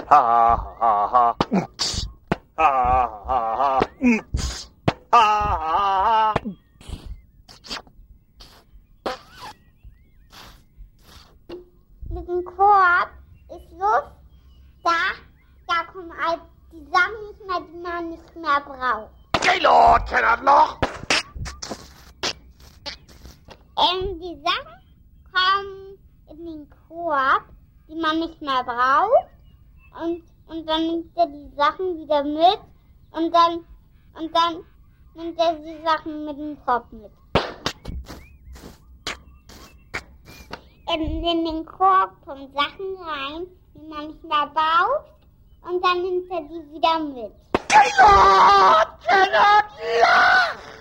Ha, ha, ha. Ha, ha, ha. Ha, ha, ha. Mit dem Korb ist Luft, da kommen all die Sachen nicht mehr, die man nicht mehr braucht. Gaylord, kennt noch? Die Sachen kommen in den Korb, die man nicht mehr braucht. Und dann nimmt er die Sachen wieder mit. Und dann nimmt er die Sachen mit dem Korb mit. In den Korb kommen Sachen rein, die man nicht mehr braucht. Und dann nimmt er die wieder mit. Gaylord, kennt noch?